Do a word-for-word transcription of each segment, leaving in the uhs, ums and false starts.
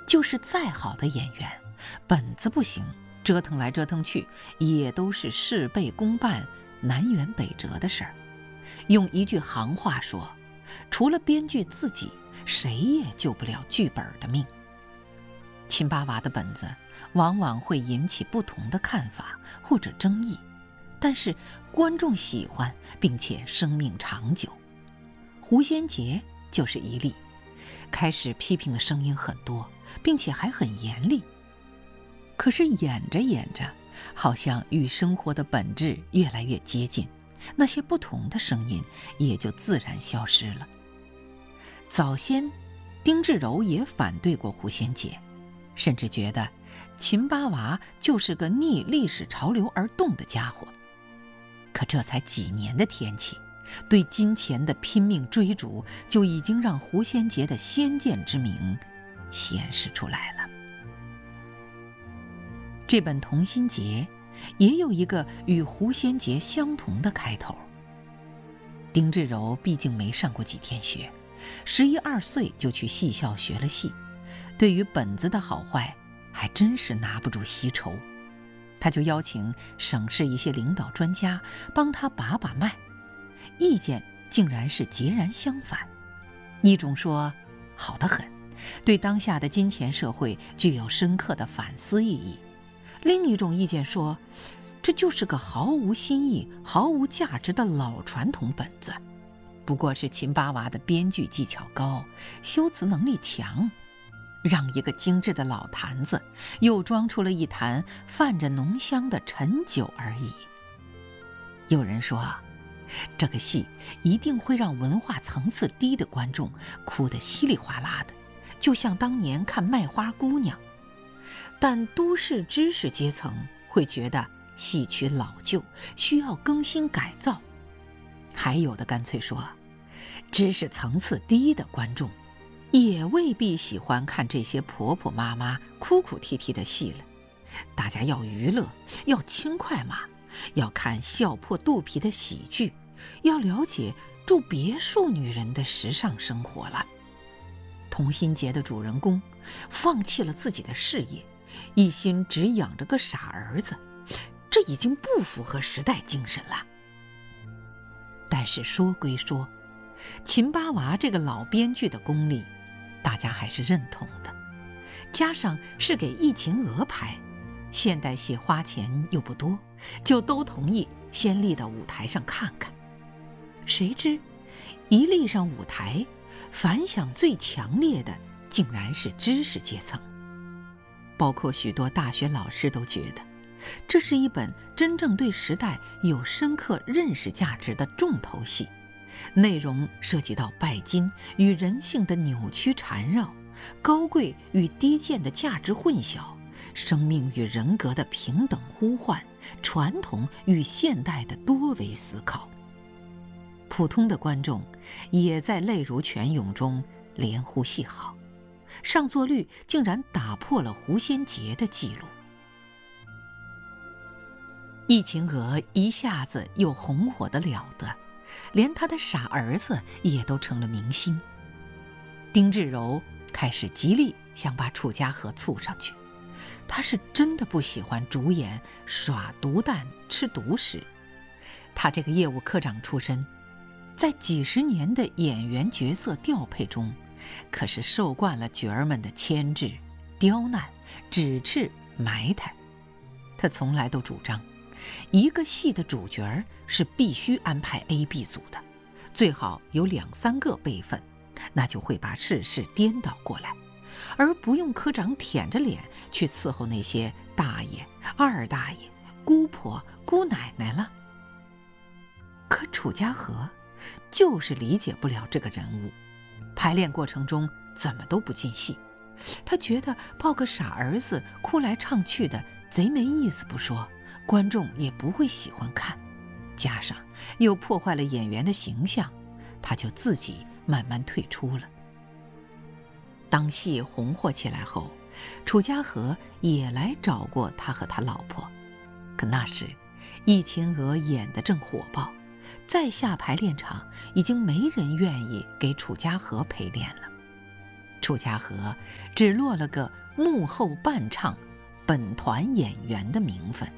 就是再好的演员，本子不行，折腾来折腾去，也都是事倍功半、南辕北辙的事儿。用一句行话说，除了编剧自己，谁也救不了剧本的命。秦巴娃的本子往往会引起不同的看法或者争议，但是观众喜欢，并且生命长久。狐仙节就是一例，开始批评的声音很多，并且还很严厉。可是演着演着，好像与生活的本质越来越接近，那些不同的声音也就自然消失了。早先，丁志柔也反对过狐仙节，甚至觉得秦巴娃就是个逆历史潮流而动的家伙。可这才几年的天气，对金钱的拼命追逐就已经让狐仙节的先见之明显示出来了。这本《同心节》也有一个与狐仙节相同的开头。丁志柔毕竟没上过几天学，十一二岁就去戏校学了戏，对于本子的好坏还真是拿不住稀愁。他就邀请省市一些领导专家帮他把把脉，意见竟然是截然相反。一种说好得很，对当下的金钱社会具有深刻的反思意义；另一种意见说，这就是个毫无新意、毫无价值的老传统本子，不过是秦巴娃的编剧技巧高，修辞能力强，让一个精致的老坛子又装出了一坛泛着浓香的陈酒而已。有人说，这个戏一定会让文化层次低的观众哭得稀里哗啦的，就像当年看《卖花姑娘》。但都市知识阶层会觉得戏曲老旧，需要更新改造。还有的干脆说，知识层次低的观众也未必喜欢看这些婆婆妈妈哭哭啼啼的戏了。大家要娱乐，要轻快嘛，要看笑破肚皮的喜剧，要了解住别墅女人的时尚生活了。同心节的主人公放弃了自己的事业，一心只养着个傻儿子，这已经不符合时代精神了。但是说归说，秦巴娃这个老编剧的功力大家还是认同的，加上是给易秦娥拍，现代戏花钱又不多，就都同意先立到舞台上看看。谁知一立上舞台，反响最强烈的竟然是知识阶层，包括许多大学老师都觉得这是一本真正对时代有深刻认识价值的重头戏，内容涉及到拜金与人性的扭曲缠绕，高贵与低贱的价值混淆，生命与人格的平等呼唤，传统与现代的多维思考。普通的观众也在泪如泉涌中连呼戏好，上座率竟然打破了狐仙节的记录。易秦娥一下子又红火得了得，连他的傻儿子也都成了明星。丁志柔开始极力想把楚家河促上去，他是真的不喜欢主演耍毒蛋吃独食。他这个业务科长出身，在几十年的演员角色调配中，可是受惯了角儿们的牵制、刁难、指斥、埋汰。他从来都主张，一个戏的主角是必须安排 A B 组的，最好有两三个辈分，那就会把事事颠倒过来，而不用科长舔着脸去伺候那些大爷、二大爷、姑婆、姑奶奶了。可楚家河就是理解不了这个人物，排练过程中怎么都不进戏。他觉得抱个傻儿子哭来唱去的贼没意思不说，观众也不会喜欢看，加上又破坏了演员的形象，他就自己慢慢退出了。当戏红火起来后，楚家河也来找过他和他老婆，可那时易秦娥演得正火爆，在下排练场已经没人愿意给楚家河陪练了。 楚家河只落了个幕后伴唱、本团演员的名分。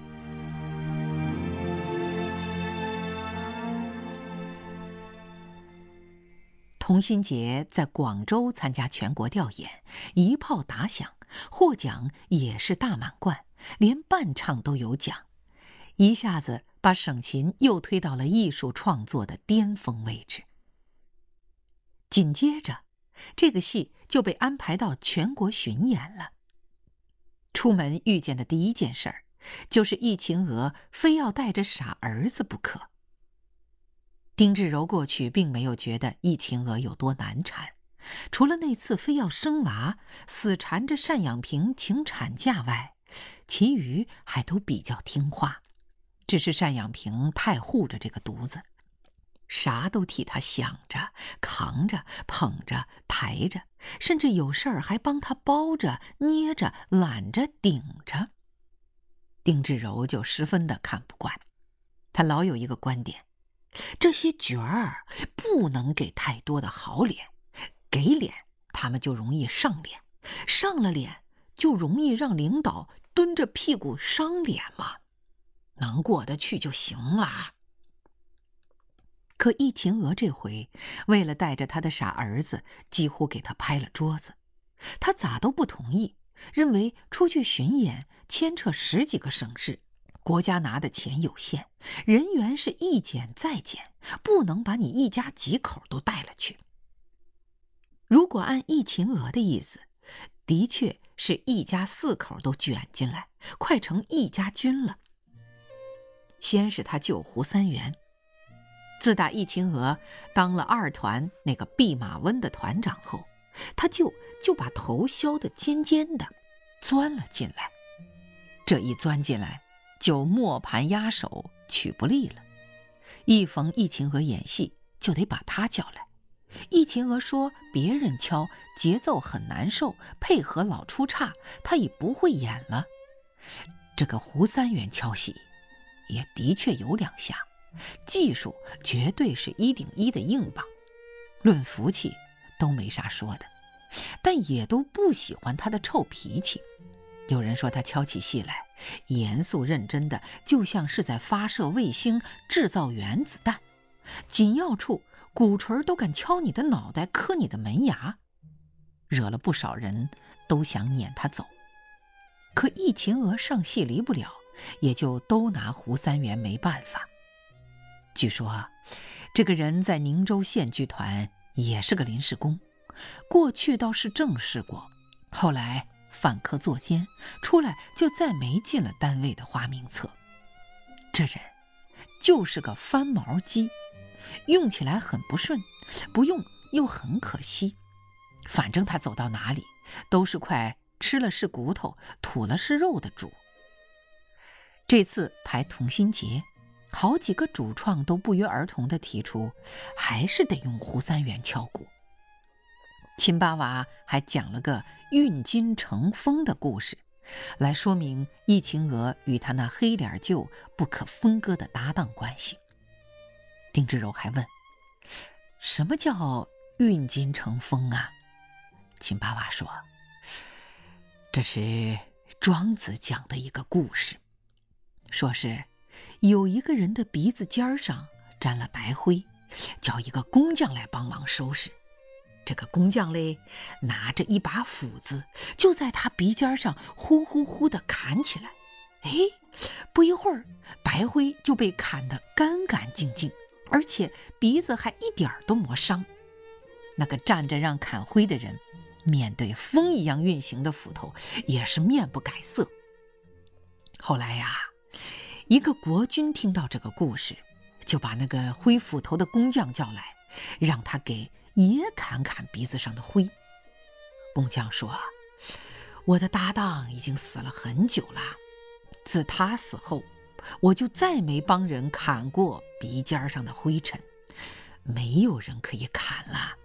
童心杰在广州参加全国调研，一炮打响，获奖也是大满贯，连伴唱都有奖，一下子把省琴又推到了艺术创作的巅峰位置。紧接着，这个戏就被安排到全国巡演了。出门遇见的第一件事儿，就是易秦娥非要带着傻儿子不可。丁志柔过去并没有觉得易秦娥有多难缠，除了那次非要生娃，死缠着单养平请产假外，其余还都比较听话。只是单养平太护着这个犊子，啥都替他想着、扛着、捧着、抬着，甚至有事儿还帮他包着、捏着、揽着、顶着。丁志柔就十分的看不惯，他老有一个观点：这些角儿不能给太多的好脸，给脸他们就容易上脸，上了脸就容易让领导蹲着屁股伤脸嘛，能过得去就行了。可易秦娥这回为了带着他的傻儿子，几乎给他拍了桌子。他咋都不同意，认为出去巡演牵扯十几个省市，国家拿的钱有限，人员是一减再减，不能把你一家几口都带了去。如果按易秦娥的意思，的确是一家四口都卷进来，快成一家军了。先是他救胡三元，自打易秦娥当了二团那个弼马温的团长后，他就就把头削得尖尖的，钻了进来。这一钻进来，就磨盘压手，取不利了。一逢易秦娥演戏，就得把他叫来。易秦娥说别人敲节奏很难受，配合老出岔，他已不会演了。这个胡三元敲戏也的确有两下，技术绝对是一顶一的硬棒，论福气都没啥说的，但也都不喜欢他的臭脾气。有人说他敲起戏来严肃认真的，就像是在发射卫星、制造原子弹，紧要处鼓槌都敢敲你的脑袋，磕你的门牙，惹了不少人都想撵他走。可易秦娥上戏离不了，也就都拿胡三元没办法。据说这个人在宁州县剧团也是个临时工，过去倒是正式过，后来犯科作奸，出来就再没进了单位的花名册。这人就是个翻毛机，用起来很不顺，不用又很可惜。反正他走到哪里都是块吃了是骨头，吐了是肉的主。这次排童心节，好几个主创都不约而同地提出，还是得用胡三元敲鼓。秦八娃还讲了个运金成风的故事，来说明易秦娥与他那黑脸舅不可分割的搭档关系。丁志柔还问，什么叫运金成风啊？秦八娃说，这是庄子讲的一个故事，说是有一个人的鼻子尖上沾了白灰，叫一个工匠来帮忙收拾。这个工匠嘞，拿着一把斧子，就在他鼻尖上呼呼呼地砍起来。哎，不一会儿，白灰就被砍得干干净净，而且鼻子还一点都没伤。那个站着让砍灰的人，面对风一样运行的斧头，也是面不改色。后来呀，一个国君听到这个故事，就把那个挥斧头的工匠叫来，让他给也砍砍鼻子上的灰。工匠说，我的搭档已经死了很久了，自他死后，我就再没帮人砍过鼻尖上的灰尘，没有人可以砍了。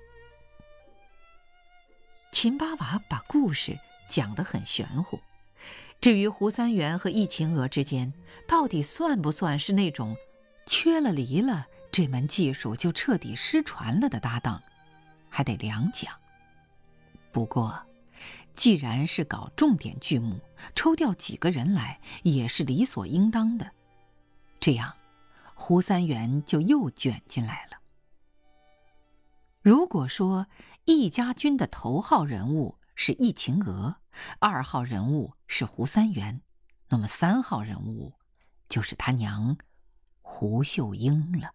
秦八娃把故事讲得很玄乎，至于胡三元和易秦娥之间到底算不算是那种缺了离了，这门技术就彻底失传了的搭档，还得两讲。 不过，既然是搞重点剧目，抽调几个人来也是理所应当的。这样，胡三元就又卷进来了。如果说易家军的头号人物是易秦娥，二号人物是胡三元，那么三号人物就是他娘胡秀英了。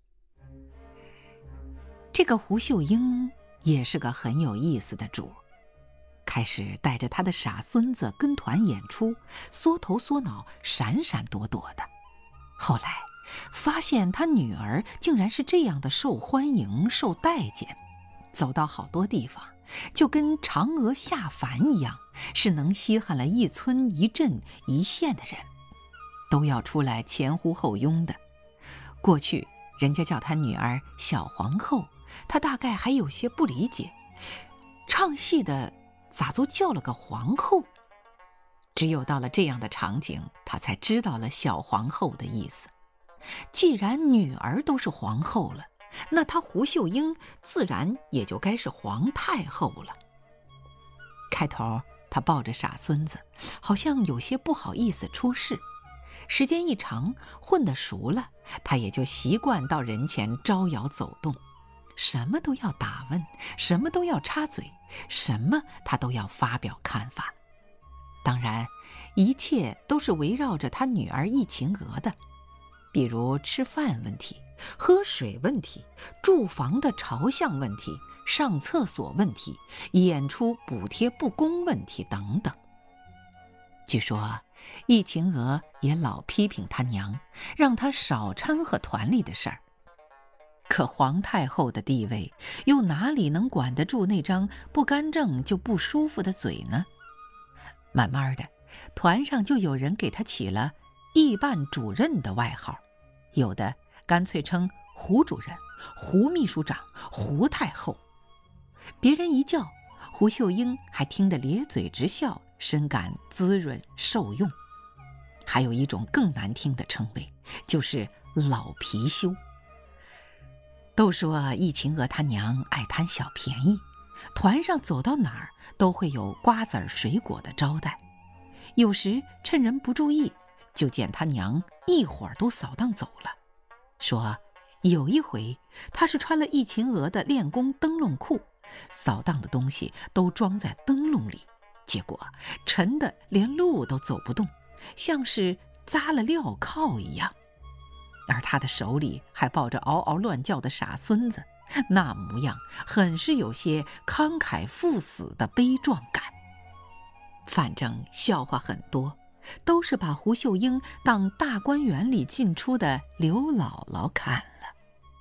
这个胡秀英也是个很有意思的主，开始带着他的傻孙子跟团演出，缩头缩脑，闪闪躲躲的。后来发现他女儿竟然是这样的受欢迎、受待见，走到好多地方就跟嫦娥下凡一样，是能稀罕了一村一镇一县的人，都要出来前呼后拥的。过去人家叫他女儿小皇后，他大概还有些不理解，唱戏的咋都叫了个皇后？只有到了这样的场景，他才知道了小皇后的意思。既然女儿都是皇后了，那她胡秀英自然也就该是皇太后了。开头她抱着傻孙子，好像有些不好意思出事。时间一长，混得熟了，她也就习惯到人前招摇走动，什么都要打问，什么都要插嘴，什么她都要发表看法。当然，一切都是围绕着她女儿易秦娥的，比如吃饭问题、喝水问题、住房的朝向问题、上厕所问题、演出补贴不公问题等等。据说易秦娥也老批评她娘，让她少掺和团里的事儿。可皇太后的地位又哪里能管得住那张不干正就不舒服的嘴呢？慢慢的，团上就有人给她起了易办主任的外号，有的干脆称胡主任、胡秘书长、胡太后。别人一叫，胡秀英还听得咧嘴直笑，深感滋润受用。还有一种更难听的称谓，就是老貔貅。都说易秦娥她娘爱贪小便宜，团上走到哪儿都会有瓜子儿水果的招待，有时趁人不注意，就见他娘一会儿都扫荡走了。说有一回他是穿了易秦娥的练功灯笼裤，扫荡的东西都装在灯笼里，结果沉得连路都走不动，像是扎了镣铐一样。而他的手里还抱着嗷嗷乱叫的傻孙子，那模样很是有些慷慨赴死的悲壮感。反正笑话很多，都是把胡秀英当大观园里进出的刘姥姥看了。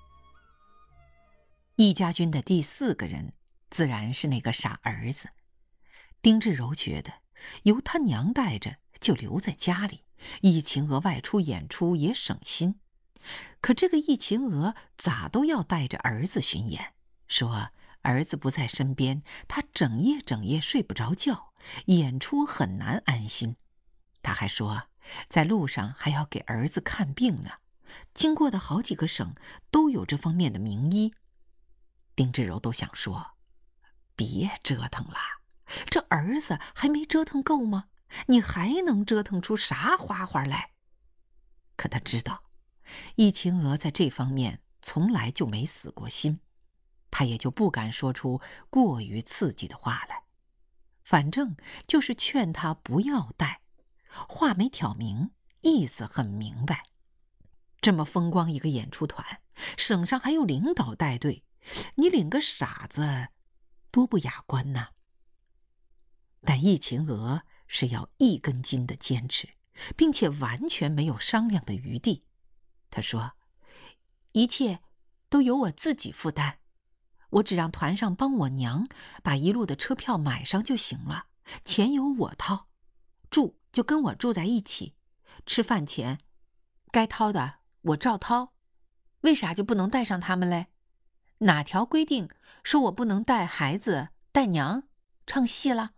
易家军的第四个人自然是那个傻儿子。丁志柔觉得由他娘带着就留在家里，易秦娥外出演出也省心。可这个易秦娥咋都要带着儿子巡演，说儿子不在身边，他整夜整夜睡不着觉，演出很难安心。他还说在路上还要给儿子看病呢，经过的好几个省都有这方面的名医。丁志柔都想说，别折腾了，这儿子还没折腾够吗？你还能折腾出啥花花来？可他知道易秦娥在这方面从来就没死过心，他也就不敢说出过于刺激的话来，反正就是劝他不要带，话没挑明，意思很明白。这么风光一个演出团，省上还有领导带队，你领个傻子多不雅观呐。但易秦娥是要一根筋的坚持，并且完全没有商量的余地。他说一切都由我自己负担，我只让团上帮我娘把一路的车票买上就行了，钱由我掏，住就跟我住在一起，吃饭钱该掏的我照掏，为啥就不能带上他们嘞？哪条规定说我不能带孩子带娘唱戏了？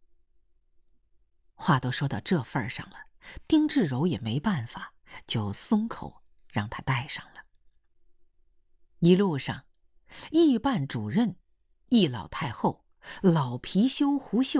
话都说到这份上了，丁志柔也没办法，就松口让他带上了。一路上，易办主任、易老太后老貔貅胡秀